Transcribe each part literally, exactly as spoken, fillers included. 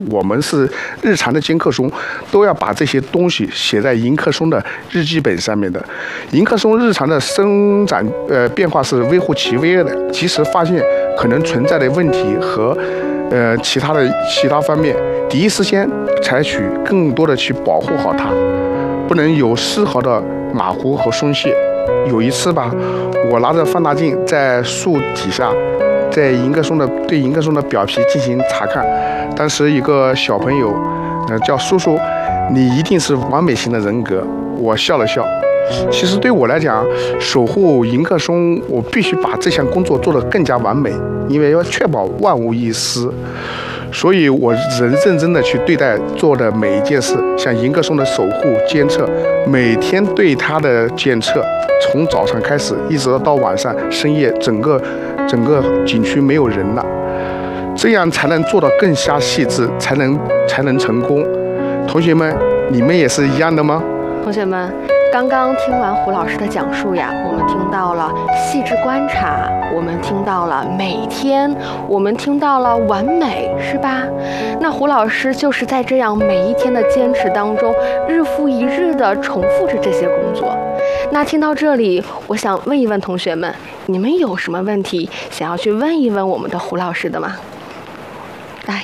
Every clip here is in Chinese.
我们是日常的兼课松，都要把这些东西写在迎客松的日记本上面的。迎客松日常的生长呃变化是微乎其微的，及时发现可能存在的问题和呃其他的其他方面，第一时间采取更多的去保护好它，不能有丝毫的马虎和松懈。有一次吧，我拿着放大镜在树底下，在迎客松的对迎客松的表皮进行查看。当时一个小朋友，呃，叫叔叔，你一定是完美型的人格。我笑了笑。其实对我来讲，守护迎客松，我必须把这项工作做得更加完美，因为要确保万无一失。所以我认认真的去对待做的每一件事，像迎客松的守护监测，每天对它的监测，从早上开始一直到晚上深夜，整个整个景区没有人了，这样才能做到更加细致，才能才能成功。同学们，你们也是一样的吗？ 同学们，刚刚听完胡老师的讲述呀，我们听到了细致观察，我们听到了每天，我们听到了完美，是吧？那胡老师就是在这样每一天的坚持当中，日复一日的重复着这些工作。那听到这里，我想问一问同学们，你们有什么问题想要去问一问我们的胡老师的吗？来。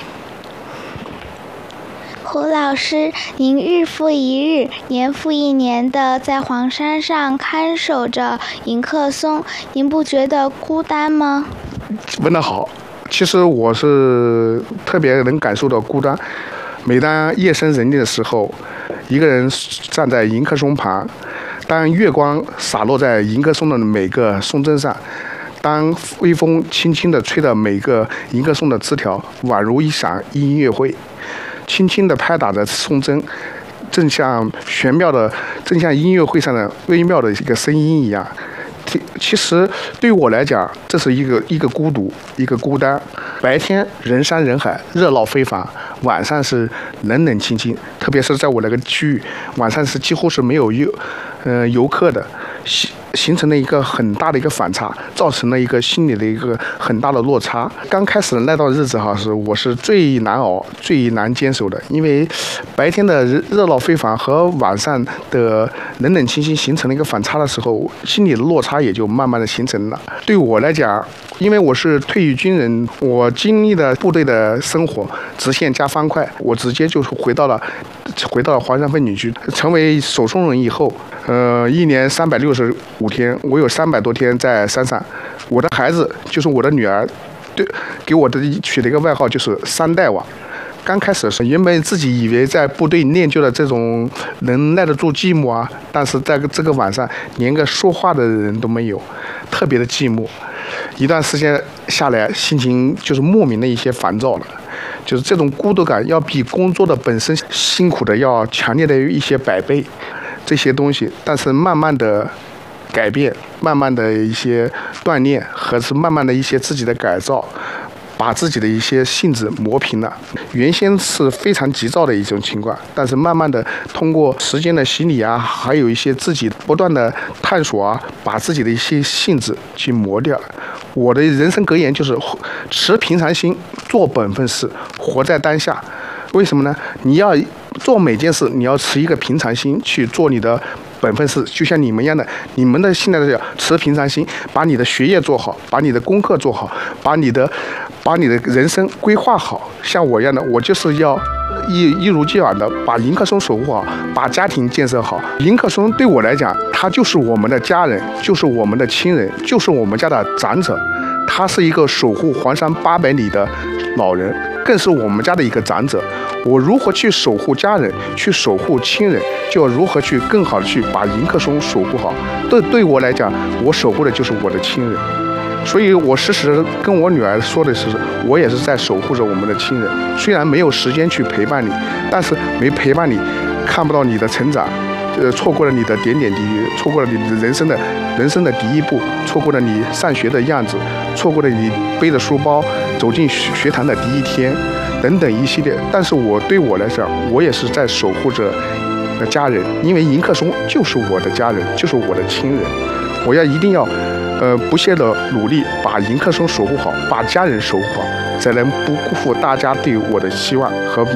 胡老师，您日复一日、年复一年的在黄山上看守着迎客松，您不觉得孤单吗？ 问得好，其实我是特别能感受到孤单。每当夜深人静的时候，一个人站在迎客松旁，当月光洒落在迎客松的每个松针上，当微风轻轻地吹着每个迎客松的枝条，宛如一场音乐会。轻轻地拍打着松针，正像玄妙的，正像音乐会上的微妙的一个声音一样。其实对我来讲，这是一个一个孤独，一个孤单。白天人山人海，热闹非凡；晚上是冷冷清清。特别是在我那个区域，晚上是几乎是没有游，呃游客的。形成了一个很大的一个反差，造成了一个心理的一个很大的落差。刚开始那段日子哈，是我是最难熬、最难坚守的，因为白天的热闹非凡和晚上的冷冷清清形成了一个反差的时候，心理的落差也就慢慢的形成了。对我来讲，因为我是退役军人，我经历了部队的生活，直线加方块，我直接就是回到了回到了黄山风景区，成为守松人以后，呃，一年三百六十五天，我有三百多天在山上。我的孩子就是我的女儿，对，给我的取了一个外号就是三代娃。刚开始是原本自己以为在部队练就了这种能耐得住寂寞啊，但是在这个晚上连个说话的人都没有，特别的寂寞。一段时间下来，心情就是莫名的一些烦躁了。就是这种孤独感要比工作的本身辛苦的要强烈的一些百倍，这些东西，但是慢慢的改变，慢慢的一些锻炼和是慢慢的一些自己的改造，把自己的一些性子磨平了。原先是非常急躁的一种情况，但是慢慢的通过时间的洗礼啊，还有一些自己不断的探索啊，把自己的一些性子去磨掉了。我的人生格言就是持平常心，做本分事，活在当下。为什么呢？你要做每件事，你要持一个平常心去做你的本分事，就像你们一样的，你们的现在的持平常心，把你的学业做好，把你的功课做好，把你的把你的人生规划好。像我一样的，我就是要一一如既往的把迎客松守护好，把家庭建设好。迎客松对我来讲，他就是我们的家人，就是我们的亲人，就是我们家的长者。他是一个守护黄山八百里的老人，更是我们家的一个长者。我如何去守护家人，去守护亲人，就要如何去更好的去把迎客松守护好。对对我来讲，我守护的就是我的亲人。所以我时时跟我女儿说的是，我也是在守护着我们的亲人。虽然没有时间去陪伴你，但是没陪伴你，看不到你的成长，呃，错过了你的点点滴滴，错过了你的人生的人生的第一步，错过了你上学的样子，错过了你背着书包走进学堂的第一天，等等一系列。但是我对我来讲，我也是在守护着家人，因为迎客松就是我的家人，就是我的亲人。我要一定要呃不懈的努力，把迎客松守护好，把家人守护好，才能不辜负大家对我的希望和